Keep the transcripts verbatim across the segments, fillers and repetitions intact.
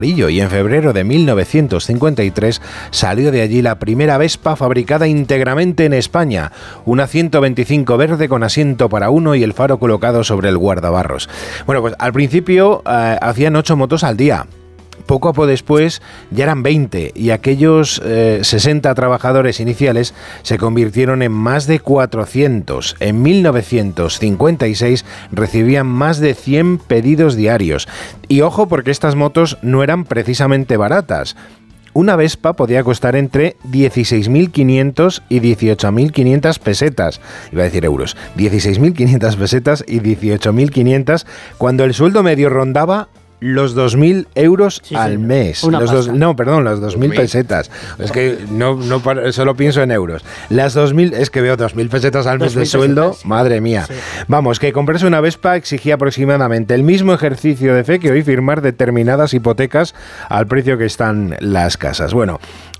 y en febrero de mil novecientos cincuenta y tres salió de allí la primera Vespa fabricada íntegramente en España, una ciento veinticinco verde con asiento para uno y el faro colocado sobre el guardabarros. Bueno, pues al principio eh, hacían ocho motos al día. Poco a poco después ya eran veinte y aquellos eh, sesenta trabajadores iniciales se convirtieron en más de cuatrocientos. En mil novecientos cincuenta y seis recibían más de cien pedidos diarios. Y ojo, porque estas motos no eran precisamente baratas. Una Vespa podía costar entre dieciséis mil quinientos y dieciocho mil quinientas pesetas. Iba a decir euros. dieciséis mil quinientas pesetas y dieciocho mil quinientas, cuando el sueldo medio rondaba los dos mil euros sí, al mes. Los dos, no, perdón, las dos mil pesetas. Es que no, no solo pienso en euros. Las dos mil, es que veo dos mil pesetas al mes de sueldo. Pesetas, sí. Madre mía. Sí. Vamos, que comprarse una Vespa exigía aproximadamente el mismo ejercicio de fe que hoy firmar determinadas hipotecas al precio que están las casas. Bueno,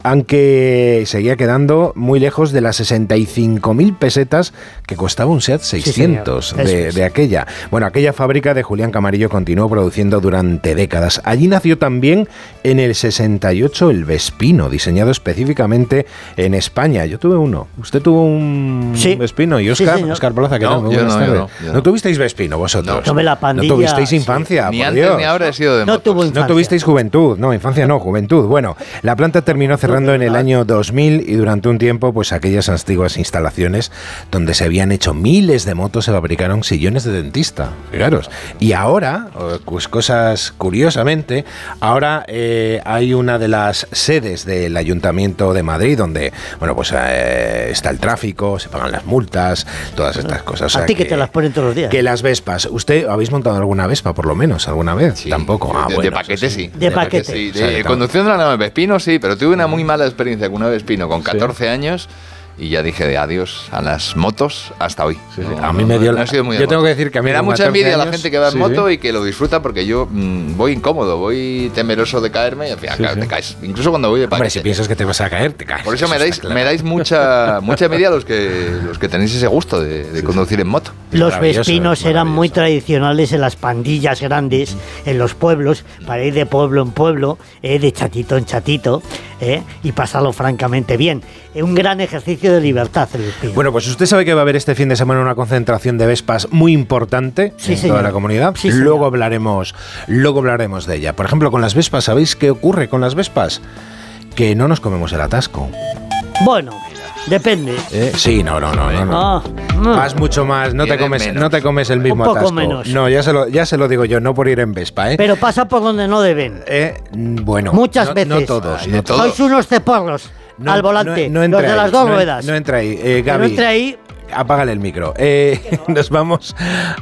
aunque seguía quedando muy lejos de las sesenta y cinco mil pesetas que costaba un SEAT seiscientos sí, de, de aquella. Bueno, aquella fábrica de Julián Camarillo continuó produciendo durante décadas. Allí nació también en el sesenta y ocho el Vespino, diseñado específicamente en España. Yo tuve uno. ¿Usted tuvo un sí. Vespino? ¿Y Óscar? Sí, Óscar Plaza, ¿qué tal? No, yo no, yo no, yo no. ¿No tuvisteis Vespino vosotros? No, la pandilla, ¿No tuvisteis infancia? Sí. Ni antes Dios. Ni ahora he sido de no, tuvo no tuvisteis juventud. No, infancia no, juventud. Bueno, la planta terminó cerrando en el año dos mil y durante un tiempo, pues aquellas antiguas instalaciones donde se habían hecho miles de motos se fabricaron sillones de dentista. Fijaros. Y ahora, pues cosas curiosamente, ahora eh, hay una de las sedes del Ayuntamiento de Madrid donde, bueno, pues eh, está el tráfico, se pagan las multas, todas estas cosas. O sea, a ti que, que te las ponen todos los días. Que las Vespas. ¿Usted habéis montado alguna Vespa por lo menos alguna vez? Sí. Tampoco. Ah, de, bueno, de paquete sí. De, de paquete. Sí. De, de conducción de la Vespino sí, pero tuve una muy mala experiencia con una Vespino con catorce sí. años. Y ya dije de adiós a las motos hasta hoy. Sí, sí. No, a mí me dio. No, no muy yo tengo que decir que a mí me da mucha envidia años, a la gente que va en sí, moto sí. y que lo disfruta porque yo mmm, voy incómodo, voy temeroso de caerme y al final sí, claro, sí. te caes. Incluso cuando voy de paquete. Hombre, si piensas que te vas a caer, te caes. Por eso, eso me dais, claro. me dais mucha, mucha envidia a los que, los que tenéis ese gusto de, de sí, conducir sí. en moto. Los Vespinos eran muy tradicionales en las pandillas grandes, en los pueblos, para ir de pueblo en pueblo, eh, de chatito en chatito, eh, y pasarlo francamente bien. Un gran ejercicio de libertad el Vespino. Bueno, pues usted sabe que va a haber este fin de semana una concentración de Vespas muy importante sí, en señor. toda la comunidad. Sí, luego hablaremos, luego hablaremos de ella. Por ejemplo, con las Vespas, ¿sabéis qué ocurre con las Vespas? Que no nos comemos el atasco. Bueno, depende. ¿Eh? Sí, no, no, no, no, no. Ah, no. Vas mucho más, no te comes, menos. no te comes el mismo Un poco atasco. Menos. No, ya se lo, ya se lo digo yo, no por ir en Vespa, ¿eh? Pero pasa por donde no deben. Eh, bueno, muchas no, veces. No todos, Ay, no todos. Sois unos ceporros. No, al volante, no, no los de ahí, las dos no, ruedas. No entra ahí, eh, Gaby. No entra ahí. Apágale el micro. Eh, nos vamos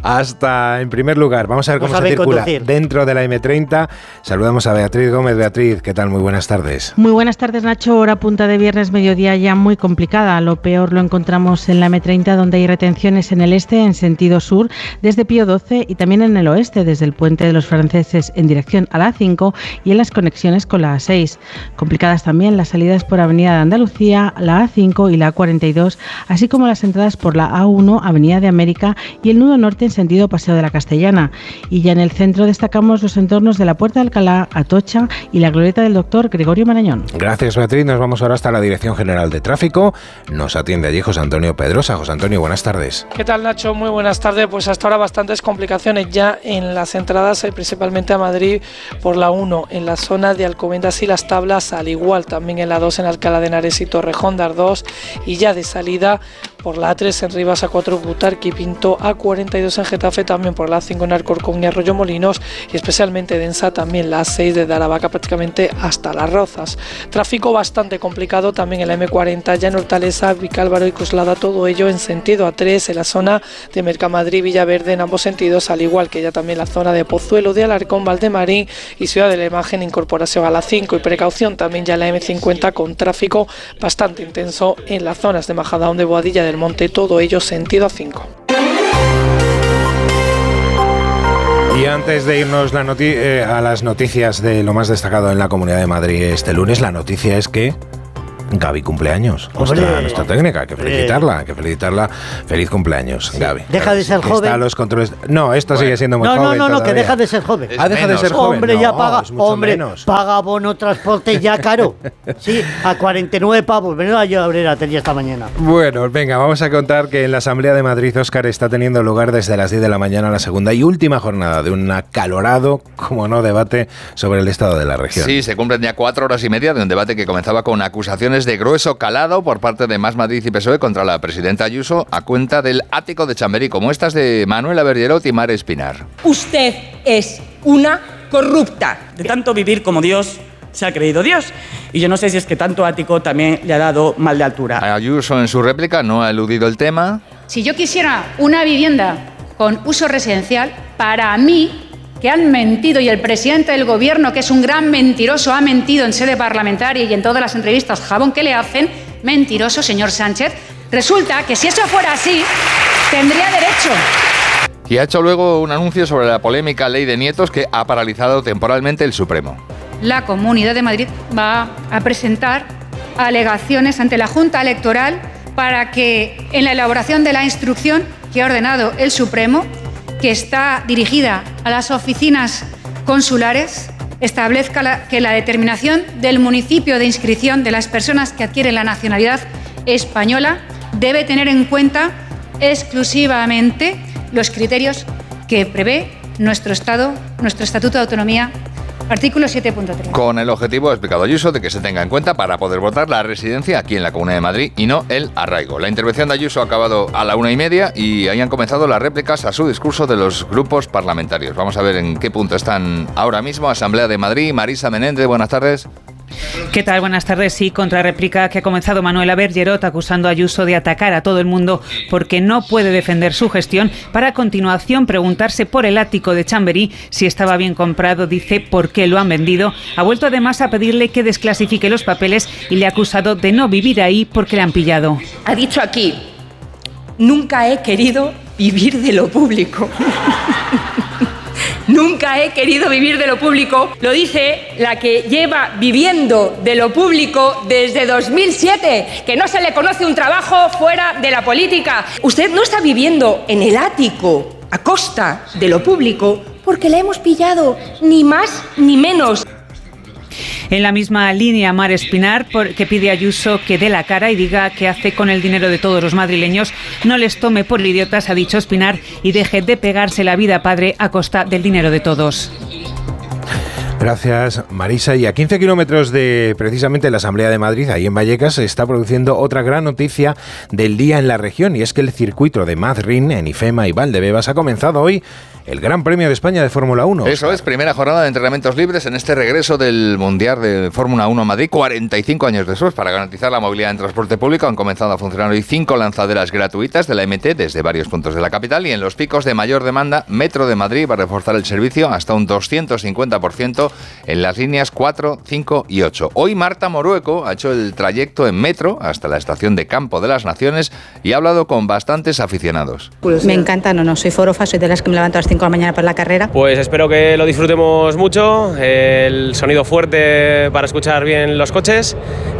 hasta, en primer lugar, vamos a ver cómo se circula conducir. dentro de la eme treinta. Saludamos a Beatriz Gómez. Beatriz, ¿qué tal? Muy buenas tardes. Muy buenas tardes, Nacho. Hora punta de viernes, mediodía ya muy complicada. Lo peor lo encontramos en la eme treinta, donde hay retenciones en el este, en sentido sur, desde Pío doce, y también en el oeste, desde el Puente de los Franceses en dirección a la a cinco y en las conexiones con la a seis. Complicadas también las salidas por Avenida de Andalucía, la a cinco y la a cuarenta y dos, así como las entradas por la a uno, Avenida de América, y el nudo norte en sentido Paseo de la Castellana. Y ya en el centro destacamos los entornos de la Puerta de Alcalá, Atocha y la glorieta del doctor Gregorio Marañón. Gracias, Beatriz. Nos vamos ahora hasta la Dirección General de Tráfico. Nos atiende allí José Antonio Pedrosa. José Antonio, buenas tardes. ¿Qué tal, Nacho? Muy buenas tardes. Pues hasta ahora bastantes complicaciones ya en las entradas, principalmente a Madrid por la uno, en la zona de Alcobendas y Las Tablas, al igual también en la dos en Alcalá de Henares y Torrejón de Ardoz, y ya de salida por la a tres en Rivas, a cuatro Butarque y Pinto, a cuarenta y dos en Getafe, también por la a cinco en Alcorcón y Arroyo Molinos, y especialmente densa también la a seis desde Aravaca prácticamente hasta Las Rozas. Tráfico bastante complicado también en la eme cuarenta, ya en Hortaleza, Vicálvaro y Coslada, todo ello en sentido a tres en la zona de Mercamadrid, Villaverde en ambos sentidos, al igual que ya también la zona de Pozuelo, de Alarcón, Valdemarín y Ciudad de la Imagen, incorporación a la cinco, y precaución también ya en la eme cincuenta con tráfico bastante intenso en las zonas de Majadahonda, de Boadilla del Monte, todo ello sentido a cinco. Y antes de irnos la noti- eh, a las noticias de lo más destacado en la Comunidad de Madrid este lunes, la noticia es que Gaby cumpleaños, nuestra, nuestra técnica, hay que felicitarla, hay que felicitarla. Feliz cumpleaños, sí. Gaby. Deja de ser joven. Está a los controles. No, esto bueno. sigue siendo muy no, joven. No, no, no, todavía. que deja de ser joven. Ah, deja menos. de ser joven. Hombre, no, ya paga, hombre, menos. paga bono transporte ya caro. Sí, a cuarenta y nueve pavos. Menuda yo abrir la tele esta mañana. Bueno, venga, vamos a contar que en la Asamblea de Madrid, Óscar, está teniendo lugar desde las diez de la mañana la segunda y última jornada de un acalorado, como no, debate sobre el estado de la región. Sí, se cumplen ya cuatro horas y media de un debate que comenzaba con acusaciones de grueso calado por parte de Más Madrid y P S O E contra la presidenta Ayuso a cuenta del ático de Chamberí, como estas de Manuela Bergerot y Mar Espinar. Usted es una corrupta. De tanto vivir como Dios, se ha creído Dios. Y yo no sé si es que tanto ático también le ha dado mal de altura. Ayuso en su réplica no ha eludido el tema. Si yo quisiera una vivienda con uso residencial, para mí, que han mentido, y el presidente del gobierno, que es un gran mentiroso, ha mentido en sede parlamentaria y en todas las entrevistas jabón que le hacen, mentiroso, señor Sánchez, resulta que si eso fuera así, tendría derecho. Y ha hecho luego un anuncio sobre la polémica ley de nietos que ha paralizado temporalmente el Supremo. La Comunidad de Madrid va a presentar alegaciones ante la Junta Electoral para que en la elaboración de la instrucción que ha ordenado el Supremo, que está dirigida a las oficinas consulares, establezca la, que la determinación del municipio de inscripción de las personas que adquieren la nacionalidad española debe tener en cuenta exclusivamente los criterios que prevé nuestro Estado, nuestro Estatuto de Autonomía, artículo siete punto tres. Con el objetivo, ha explicado Ayuso, de que se tenga en cuenta para poder votar la residencia aquí en la Comunidad de Madrid y no el arraigo. La intervención de Ayuso ha acabado a la una y media y ahí han comenzado las réplicas a su discurso de los grupos parlamentarios. Vamos a ver en qué punto están ahora mismo. Asamblea de Madrid, Marisa Menéndez, buenas tardes. ¿Qué tal? Buenas tardes. Sí, contrarréplica que ha comenzado Manuela Bergerot acusando a Ayuso de atacar a todo el mundo porque no puede defender su gestión, para a continuación preguntarse por el ático de Chamberí si estaba bien comprado, dice por qué lo han vendido. Ha vuelto además a pedirle que desclasifique los papeles y le ha acusado de no vivir ahí porque le han pillado. Ha dicho aquí, nunca he querido vivir de lo público. Nunca he querido vivir de lo público, lo dice la que lleva viviendo de lo público desde dos mil siete, que no se le conoce un trabajo fuera de la política. Usted no está viviendo en el ático a costa de lo público porque la hemos pillado, ni más ni menos. En la misma línea, Mar Espinar, que pide a Ayuso que dé la cara y diga qué hace con el dinero de todos los madrileños, no les tome por idiotas, ha dicho Espinar, y deje de pegarse la vida padre a costa del dinero de todos. Gracias, Marisa. Y a quince kilómetros de precisamente la Asamblea de Madrid, ahí en Vallecas, se está produciendo otra gran noticia del día en la región, y es que el circuito de Madrid, en Ifema y Valdebebas, ha comenzado hoy el Gran Premio de España de Fórmula uno. Eso es, primera jornada de entrenamientos libres en este regreso del Mundial de Fórmula uno a Madrid, cuarenta y cinco años después. Para garantizar la movilidad en transporte público han comenzado a funcionar hoy cinco lanzaderas gratuitas de la M T desde varios puntos de la capital, y en los picos de mayor demanda, Metro de Madrid va a reforzar el servicio hasta un doscientos cincuenta por ciento en las líneas cuatro, cinco y ocho. Hoy Marta Morueco ha hecho el trayecto en metro hasta la estación de Campo de las Naciones y ha hablado con bastantes aficionados. Me encanta, no, no, soy forofa, soy de las que me levanto a las cinco de la mañana para la carrera. Pues espero que lo disfrutemos mucho, el sonido fuerte para escuchar bien los coches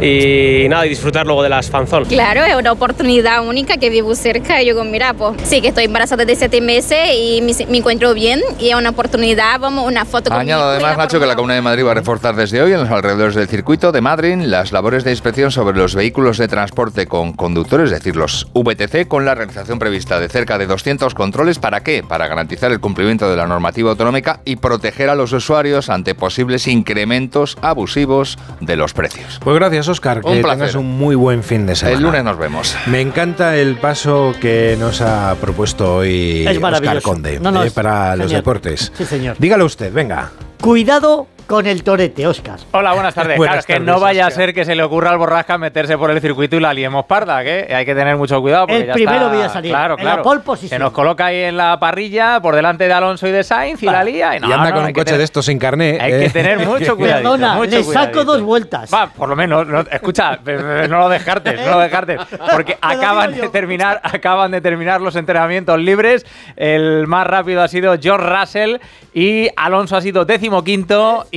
y nada, y disfrutar luego de las fanzón. Claro, es una oportunidad única que vivo cerca y yo con mira, pues sí que estoy embarazada de siete meses y me, me encuentro bien y es una oportunidad, vamos, una foto con Añado además, Nacho, que la Comunidad de Madrid va a reforzar desde hoy en los alrededores del circuito de Madrid las labores de inspección sobre los vehículos de transporte con conductores, es decir, los V T C, con la realización prevista de cerca de doscientos controles. ¿Para qué? Para garantizar el cumplimiento de la normativa autonómica y proteger a los usuarios ante posibles incrementos abusivos de los precios. Pues gracias, Óscar, que un placer. Tengas un muy buen fin de semana. El lunes nos vemos. Me encanta el paso que nos ha propuesto hoy Óscar Conde, no, no, eh, para genial. los deportes. Sí, señor. Dígalo usted, venga. Cuidado con el torete, Óscar. Hola, buenas tardes. Buenas claro, tardes, que no vaya Óscar. a ser que se le ocurra al Borrasca meterse por el circuito y la liemos parda, que hay que tener mucho cuidado. Porque el ya primero está, voy a salir, claro, en claro. la pole position. Se nos coloca ahí en la parrilla, por delante de Alonso y de Sainz, y Va. la lía. Y, no, y anda no, con hay un que coche tener, de estos sin carné. Hay eh. que tener mucho cuidado. Perdona, mucho le saco cuidadito. dos vueltas. Va, por lo menos, no, escucha, no lo descartes, no lo descartes, porque Te lo acaban digo de yo. terminar, acaban de terminar los entrenamientos libres. El más rápido ha sido George Russell y Alonso ha sido decimoquinto y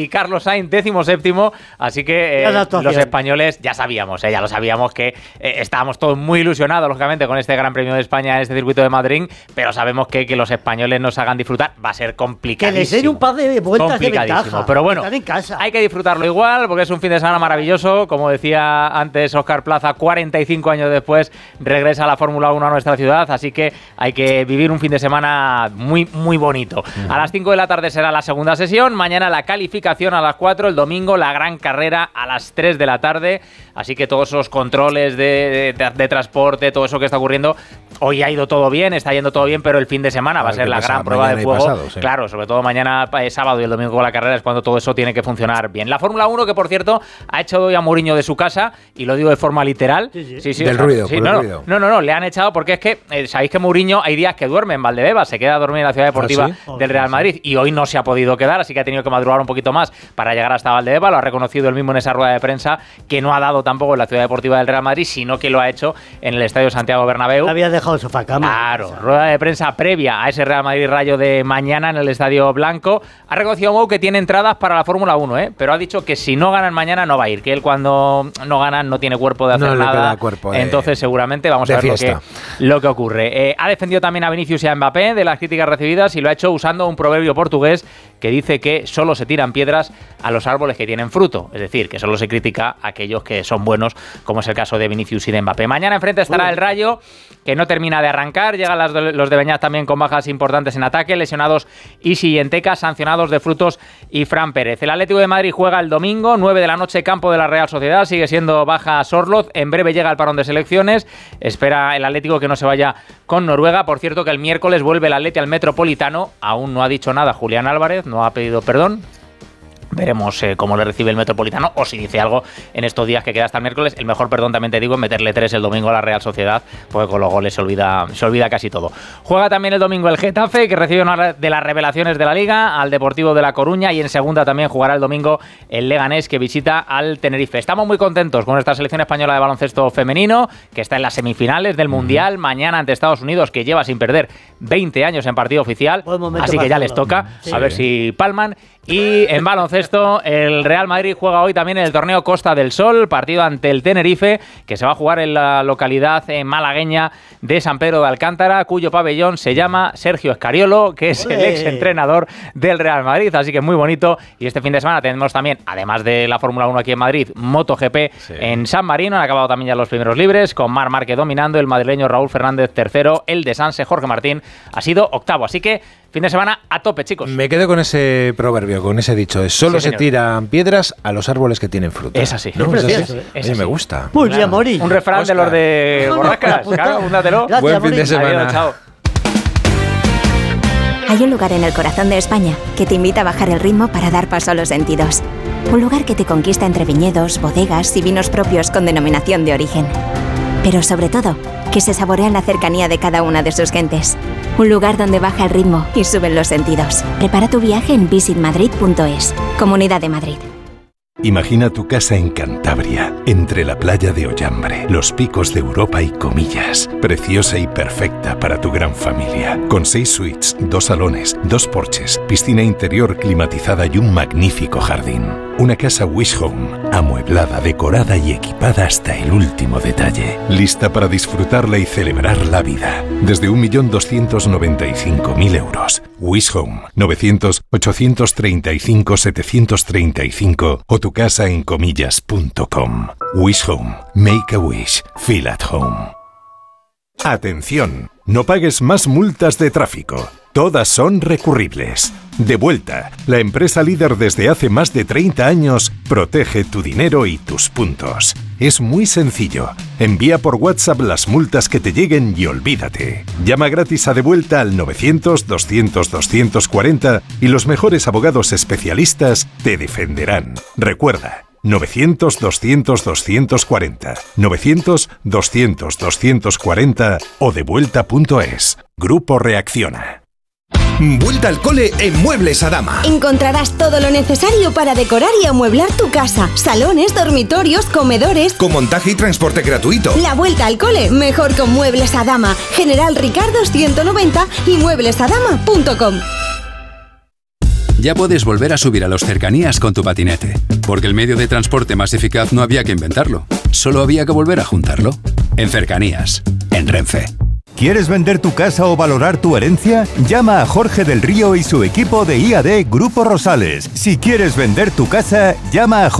y Carlos Sainz décimo séptimo, así que eh, los españoles ya sabíamos, eh, ya lo sabíamos que eh, estábamos todos muy ilusionados, lógicamente, con este Gran Premio de España en este circuito de Madrid, pero sabemos que que los españoles nos hagan disfrutar va a ser complicadísimo. Que les den un par de vueltas de ventaja. Pero bueno, en casa. Hay que disfrutarlo igual, porque es un fin de semana maravilloso. Como decía antes Óscar Plaza, cuarenta y cinco años después regresa la Fórmula uno a nuestra ciudad, así que hay que vivir un fin de semana muy, muy bonito. Uh-huh. A las cinco de la tarde será la segunda sesión, mañana la calificación a las cuatro, el domingo la gran carrera a las tres de la tarde, así que todos esos controles de, de, de transporte, todo eso que está ocurriendo, hoy ha ido todo bien, está yendo todo bien, pero el fin de semana va a ser la gran prueba de fuego. Pasado, sí. Claro, sobre todo mañana eh, sábado y el domingo con la carrera es cuando todo eso tiene que funcionar bien. La Fórmula uno, que por cierto ha echado hoy a Mourinho de su casa, y lo digo de forma literal. Sí, sí. Sí, sí, del o sea, ruido, sí, por no, el no, ruido. No, no, no, le han echado porque es que eh, sabéis que Mourinho hay días que duerme en Valdebebas, se queda a dormir en la ciudad deportiva ¿Ah, sí? del Real Madrid, y hoy no se ha podido quedar, así que ha tenido que madrugar un poquito más para llegar hasta Valdebebas. Lo ha reconocido él mismo en esa rueda de prensa, que no ha dado tampoco en la ciudad deportiva del Real Madrid, sino que lo ha hecho en el Estadio Santiago Bernabéu. Había dejado el sofá cama. Claro, rueda de prensa previa a ese Real Madrid Rayo de mañana en el Estadio Blanco. Ha reconocido Mou que tiene entradas para la Fórmula uno, ¿eh? Pero ha dicho que si no ganan mañana no va a ir, que él cuando no ganan no tiene cuerpo de hacer no nada. Le queda cuerpo de, Entonces seguramente vamos a ver lo que, lo que ocurre. Eh, ha defendido también a Vinicius y a Mbappé de las críticas recibidas, y lo ha hecho usando un proverbio portugués que dice que solo se tiran piedras a los árboles que tienen fruto, es decir, que solo se critica a aquellos que son buenos, como es el caso de Vinicius y de Mbappé. Mañana enfrente estará el Rayo, que no termina de arrancar. Llegan las de, los de Beñat también con bajas importantes en ataque, lesionados Isi y Enteca, sancionados de Frutos y Fran Pérez. El Atlético de Madrid juega el domingo, nueve de la noche, campo de la Real Sociedad, sigue siendo baja Sorloth, en breve llega el parón de selecciones, espera el Atlético que no se vaya con Noruega. Por cierto, que el miércoles vuelve el Atleti al Metropolitano, aún no ha dicho nada Julián Álvarez, no ha pedido perdón. Veremos eh, cómo le recibe el Metropolitano, o si dice algo en estos días que queda hasta el miércoles. El mejor perdón, también te digo, es meterle tres el domingo a la Real Sociedad, porque con los goles se olvida, se olvida casi todo. Juega también el domingo el Getafe, que recibe una de las revelaciones de la Liga, al Deportivo de La Coruña, y en segunda también jugará el domingo el Leganés, que visita al Tenerife. Estamos muy contentos con nuestra selección española de baloncesto femenino, que está en las semifinales del Mundial, mañana ante Estados Unidos, que lleva sin perder veinte años en partido oficial, así que ya les toca, sí. A ver si palman. Y en baloncesto, el Real Madrid juega hoy también en el torneo Costa del Sol, partido ante el Tenerife, que se va a jugar en la localidad malagueña de San Pedro de Alcántara, cuyo pabellón se llama Sergio Escariolo, que es el ex entrenador del Real Madrid, así que muy bonito. Y este fin de semana tenemos también, además de la Fórmula uno aquí en Madrid, MotoGP sí. en San Marino. Han acabado también ya los primeros libres, con Marc Márquez dominando, el madrileño Raúl Fernández tercero, el de Sanse Jorge Martín ha sido octavo, así que fin de semana a tope, chicos. Me quedo con ese proverbio, con ese dicho. Es solo sí, se tiran piedras a los árboles que tienen fruta. Es así. ¿No? Es, es así. así. Es Oye, así. me gusta. Muy bien, Mori. Un refrán Oscar. de los de Borrascas. Claro, úndatelo. Buen fin de semana. Adiós, chao. Hay un lugar en el corazón de España que te invita a bajar el ritmo para dar paso a los sentidos. Un lugar que te conquista entre viñedos, bodegas y vinos propios con denominación de origen. Pero sobre todo, que se saborea en la cercanía de cada una de sus gentes. Un lugar donde baja el ritmo y suben los sentidos. Prepara tu viaje en visit madrid punto es. Comunidad de Madrid. Imagina tu casa en Cantabria, entre la playa de Ollambre, los picos de Europa y Comillas. Preciosa y perfecta para tu gran familia. Con seis suites, dos salones, dos porches, piscina interior climatizada y un magnífico jardín. Una casa Wish Home, amueblada, decorada y equipada hasta el último detalle. Lista para disfrutarla y celebrar la vida. Desde un millón doscientos noventa y cinco mil euros. Wish Home, novecientos, ochocientos treinta y cinco, setecientos treinta y cinco o tu casa en comillas punto com. Wish Home. Make a wish. Feel at home. Atención, no pagues más multas de tráfico. Todas son recurribles. Devuelta, la empresa líder desde hace más de treinta años, protege tu dinero y tus puntos. Es muy sencillo. Envía por WhatsApp las multas que te lleguen y olvídate. Llama gratis a Devuelta al novecientos, doscientos, doscientos cuarenta y los mejores abogados especialistas te defenderán. Recuerda, novecientos, doscientos, doscientos cuarenta, novecientos, doscientos, doscientos cuarenta o devuelta punto es. Grupo Reacciona. Vuelta al cole en Muebles Adama. Encontrarás todo lo necesario para decorar y amueblar tu casa. Salones, dormitorios, comedores. Con montaje y transporte gratuito. La vuelta al cole mejor con Muebles Adama. General Ricardo ciento noventa y muebles adama punto com. ya puedes volver a subir a los cercanías con tu patinete. Porque el medio de transporte más eficaz no había que inventarlo, solo había que volver a juntarlo. En Cercanías, en Renfe. ¿Quieres vender tu casa o valorar tu herencia? Llama a Jorge del Río y su equipo de I A D Grupo Rosales. Si quieres vender tu casa, llama a Jorge